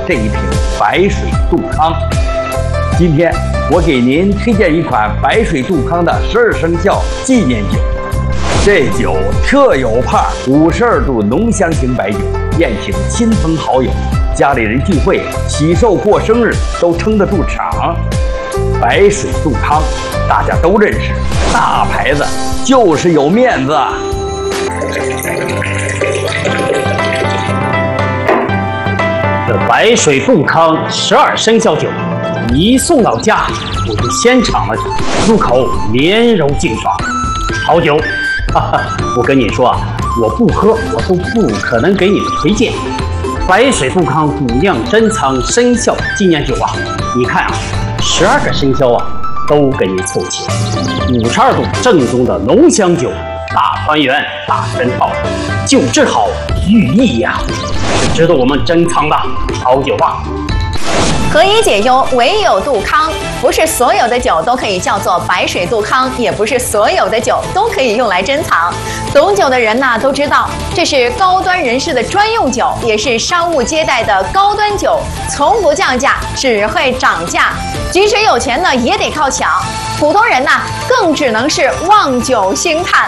这一瓶白水杜康。今天我给您推荐一款白水杜康的12生肖纪念酒。这酒特有派，52度浓香型白酒，宴请亲朋好友、家里人聚会、喜寿过生日都撑得住场。白水杜康大家都认识，大牌子就是有面子。 这白水杜康12生肖酒一送到家，我就先尝了尝，入口绵柔劲爽，好酒。哈哈，我跟你说啊，我不喝，我都不可能给你们推荐。白水杜康古酿珍藏生肖纪念酒啊，你看啊，12个生肖啊都给你凑齐，52度正宗的浓香酒，大团圆大全套，酒质好，寓意呀，是值得我们珍藏的好酒啊。 何以解忧，唯有杜康。不是所有的酒都可以叫做白水杜康，也不是所有的酒都可以用来珍藏。懂酒的人呢都知道，这是高端人士的专用酒，也是商务接待的高端酒，从不降价，只会涨价。即使有钱呢，也得靠抢。普通人呢，更只能是望酒兴叹。